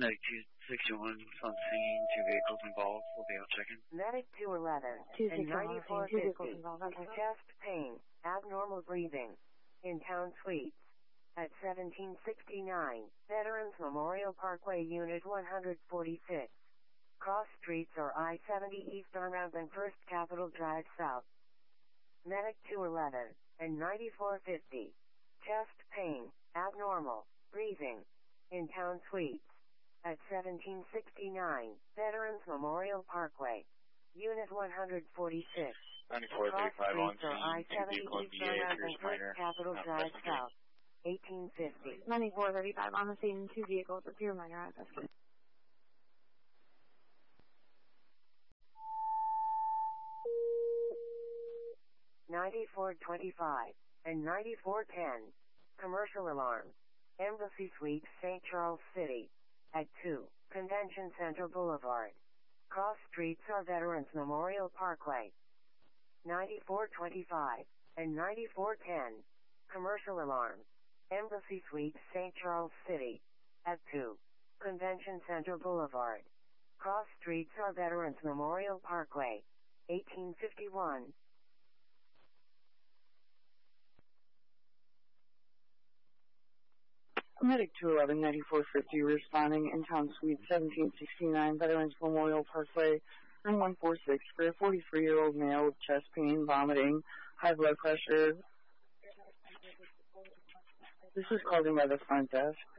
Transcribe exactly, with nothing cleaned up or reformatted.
Medic two sixty-one on scene, two vehicles involved. We'll be out checking. Medic two eleven and ninety-four fifty. Chest pain, abnormal breathing. In town suites. At seventeen sixty-nine, Veterans Memorial Parkway, Unit one forty-six. Cross streets or I seventy eastbound and First Capitol Drive south. Medic two eleven and ninety-four fifty. Chest pain, abnormal breathing. In town suites. At seventeen sixty-nine, Veterans Memorial Parkway, Unit one forty-six. ninety-four thirty-five on scene, two vehicle in V A, Pierce Minor. Capitol Drive south. eighteen fifty. ninety-four thirty-five on the scene, two vehicles with Pierce Minor at Vescott. ninety-four twenty-five and ninety-four ten. Commercial alarm. Embassy Suites, Saint Charles City. At two, Convention Center Boulevard. Cross streets are Veterans Memorial Parkway. ninety-four twenty-five and ninety-four ten. Commercial alarm. Embassy Suites, Saint Charles City. At two, Convention Center Boulevard. Cross streets are Veterans Memorial Parkway. eighteen fifty-one. Medic two eleven, ninety-four fifty, responding in town suite seventeen sixty-nine, Veterans Memorial Parkway, room one forty-six, for a forty-three-year-old male with chest pain, vomiting, high blood pressure. This is called in by the front desk.